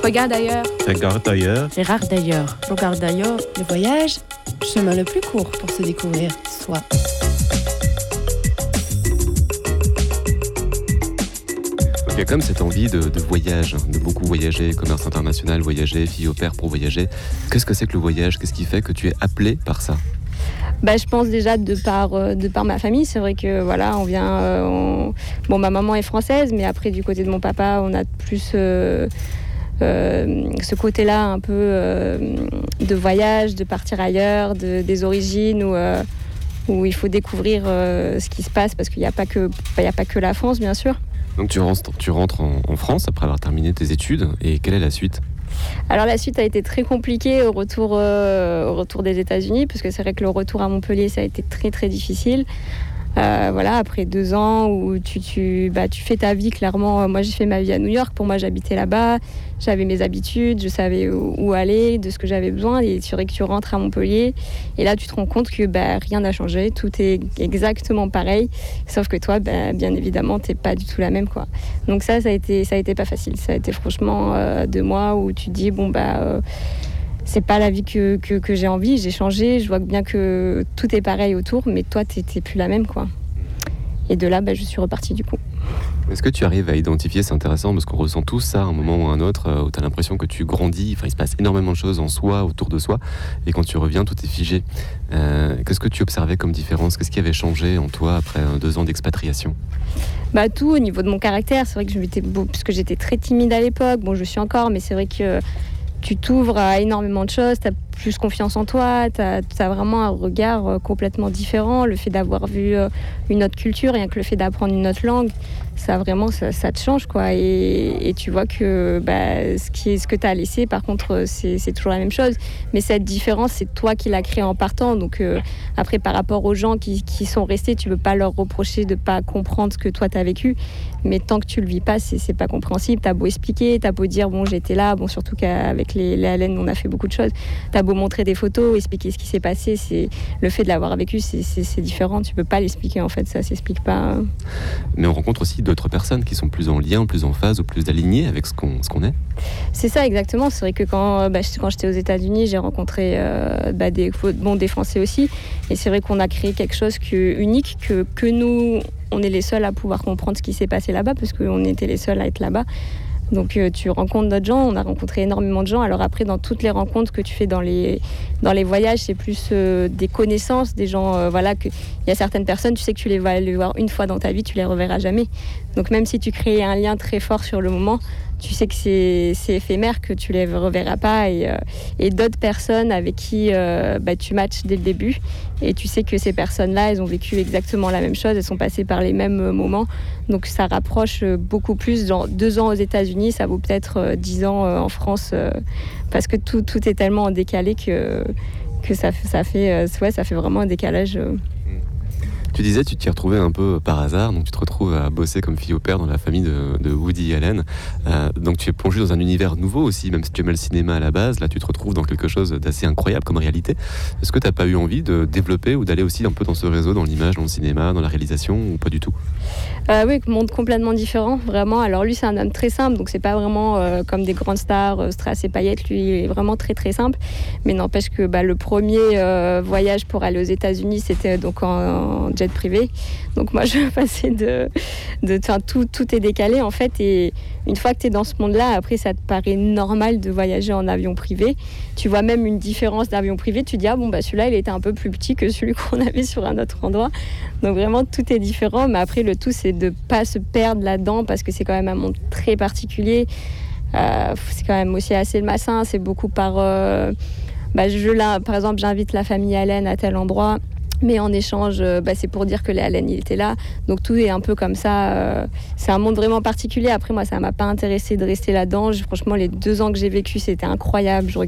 Regarde ailleurs. Regarde ailleurs. Regarde ailleurs. Regarde ailleurs. Le voyage, chemin le plus court pour se découvrir soi. Il y a comme cette envie de voyage, de beaucoup voyager, commerce international, voyager, fille au père pour voyager. Qu'est-ce que c'est que le voyage ? Qu'est-ce qui fait que tu es appelée par ça ? Je pense déjà de par ma famille. C'est vrai que voilà, on vient. Ma maman est française, mais après du côté de mon papa, on a plus ce côté-là un peu de voyage, de partir ailleurs, des origines où il faut découvrir ce qui se passe parce qu'il n'y a pas que la France, bien sûr. Donc tu rentres en France après avoir terminé tes études, et quelle est la suite ? Alors la suite a été très compliquée au retour des États-Unis, parce que c'est vrai que le retour à Montpellier, ça a été très très difficile. Après 2 ans où tu fais ta vie clairement. Moi j'ai fait ma vie à New York, pour moi j'habitais là-bas, j'avais mes habitudes, je savais où aller, de ce que j'avais besoin, et c'est vrai que tu rentres à Montpellier et là tu te rends compte que rien n'a changé, tout est exactement pareil, sauf que toi bien évidemment t'es pas du tout la même quoi. Donc ça a été pas facile, ça a été franchement 2 mois où tu te dis c'est pas la vie que j'ai envie, j'ai changé, je vois bien que tout est pareil autour, mais toi, t'es plus la même, quoi. Et de là, je suis repartie, du coup. Est-ce que tu arrives à identifier, c'est intéressant, parce qu'on ressent tous ça à un moment ou à un autre, où tu as l'impression que tu grandis, il se passe énormément de choses en soi, autour de soi, et quand tu reviens, tout est figé. Qu'est-ce que tu observais comme différence ? Qu'est-ce qui avait changé en toi après 2 ans d'expatriation ? Tout au niveau de mon caractère. C'est vrai que puisque j'étais très timide à l'époque, je suis encore, mais c'est vrai que tu t'ouvres à énormément de choses, tu as plus confiance en toi, tu as vraiment un regard complètement différent. Le fait d'avoir vu une autre culture, rien que le fait d'apprendre une autre langue, ça te change, quoi. Et tu vois que ce que tu as laissé, par contre, c'est toujours la même chose. Mais cette différence, c'est toi qui l'as créée en partant. Donc après, par rapport aux gens qui sont restés, tu ne peux pas leur reprocher de ne pas comprendre ce que toi, tu as vécu. Mais tant que tu le vis pas, c'est pas compréhensible. T'as beau expliquer, t'as beau dire j'étais là, surtout qu'avec les Hallen, on a fait beaucoup de choses. T'as beau montrer des photos, expliquer ce qui s'est passé, c'est le fait de l'avoir vécu, c'est différent. Tu peux pas l'expliquer en fait, ça s'explique pas. Mais on rencontre aussi d'autres personnes qui sont plus en lien, plus en phase ou plus alignées avec ce qu'on est. C'est ça exactement. C'est vrai que quand j'étais aux États-Unis, j'ai rencontré des Français aussi, et c'est vrai qu'on a créé quelque chose unique que nous. On est les seuls à pouvoir comprendre ce qui s'est passé là-bas parce qu'on était les seuls à être là-bas. Donc tu rencontres d'autres gens, on a rencontré énormément de gens. Alors après, dans toutes les rencontres que tu fais dans les voyages, c'est plus des connaissances, des gens, il y a certaines personnes, tu sais que tu les vas aller voir une fois dans ta vie, tu les reverras jamais. Donc même si tu crées un lien très fort sur le moment, tu sais que c'est éphémère, que tu les reverras pas. Et d'autres personnes avec qui tu matches dès le début, et tu sais que ces personnes-là, elles ont vécu exactement la même chose, elles sont passées par les mêmes moments. Donc ça rapproche beaucoup plus. Genre 2 ans aux États-Unis, ça vaut peut-être 10 ans en France, parce que tout est tellement en décalé que ça fait vraiment un décalage. Tu disais, tu t'y retrouvais un peu par hasard, donc tu te retrouves à bosser comme fille au père dans la famille de Woody Allen. Donc tu es plongé dans un univers nouveau aussi, même si tu aimais le cinéma à la base. Là, tu te retrouves dans quelque chose d'assez incroyable comme réalité. Est-ce que tu n'as pas eu envie de développer ou d'aller aussi un peu dans ce réseau, dans l'image, dans le cinéma, dans la réalisation, ou pas du tout ? Oui, monde complètement différent, vraiment. Alors lui, c'est un homme très simple, donc c'est pas vraiment comme des grandes stars, strass et paillettes. Lui, il est vraiment très très simple. Mais n'empêche que le premier voyage pour aller aux États-Unis, c'était donc en jet privé. Donc moi, je passais tout est décalé en fait. Et une fois que tu es dans ce monde-là, après, ça te paraît normal de voyager en avion privé. Tu vois même une différence d'avion privé. Tu dis celui-là, il était un peu plus petit que celui qu'on avait sur un autre endroit. Donc vraiment, tout est différent. Mais après, le tout, c'est de pas se perdre là-dedans parce que c'est quand même un monde très particulier. C'est quand même aussi assez malsain. C'est beaucoup par exemple, j'invite la famille Allen à tel endroit. Mais en échange, c'est pour dire que les Allen, il était là. Donc tout est un peu comme ça. C'est un monde vraiment particulier. Après, moi, ça m'a pas intéressé de rester là-dedans. Franchement, les 2 ans que j'ai vécu, c'était incroyable.